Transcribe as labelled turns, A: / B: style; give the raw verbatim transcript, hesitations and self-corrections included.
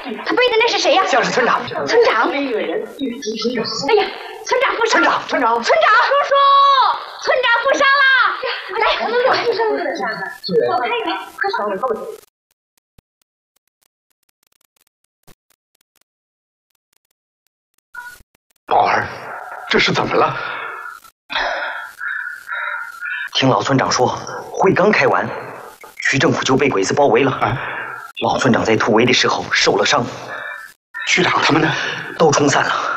A: 他背的那是谁呀？
B: 像是村长。
A: 村长。哎呀，村长负伤。
B: 村长，村长，
A: 村长叔叔，村长负伤了。来，我们快去上个伤的。我看一看，快上来，快点。
B: 宝儿，这是怎么了？
C: 听老村长说，会刚开完，区政府就被鬼子包围了。啊、老村长在突围的时候受了伤，
B: 区长他们呢？
C: 都冲散了。